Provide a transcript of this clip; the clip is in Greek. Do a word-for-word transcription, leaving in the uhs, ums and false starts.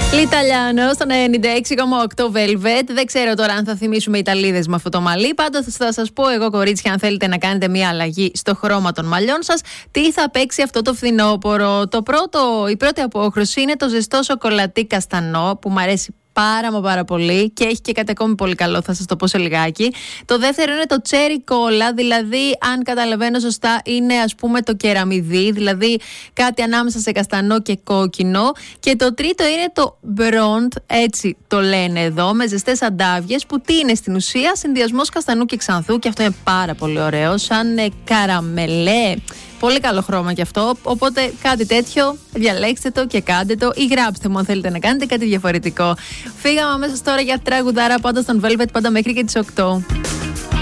L'Italiano στον ενενήντα έξι κόμμα οκτώ Velvet. Δεν ξέρω τώρα αν θα θυμίσουμε Ιταλίδες με αυτό το μαλλί. Πάντως θα σας πω εγώ, κορίτσια, αν θέλετε να κάνετε μια αλλαγή στο χρώμα των μαλλιών σας, τι θα παίξει αυτό το φθινόπωρο. Το πρώτο, η πρώτη απόχρωση είναι το ζεστό σοκολατί καστανό, που μου αρέσει πάρα μα πάρα πολύ και έχει και κάτι ακόμη πολύ καλό, θα σας το πω σε λιγάκι. Το δεύτερο είναι το cherry cola, δηλαδή αν καταλαβαίνω σωστά είναι ας πούμε το κεραμιδί, δηλαδή κάτι ανάμεσα σε καστανό και κόκκινο. Και το τρίτο είναι το blonde, έτσι το λένε εδώ, με ζεστές αντάβιες, που τι είναι στην ουσία? Συνδυασμός καστανού και ξανθού, και αυτό είναι πάρα πολύ ωραίο, σαν ε, καραμελέ. Πολύ καλό χρώμα κι αυτό, οπότε κάτι τέτοιο διαλέξτε το και κάντε το, ή γράψτε μου αν θέλετε να κάνετε κάτι διαφορετικό. Φύγαμε αμέσως τώρα για τραγουδάρα, πάντα στον Velvet, πάντα μέχρι και τις οκτώ.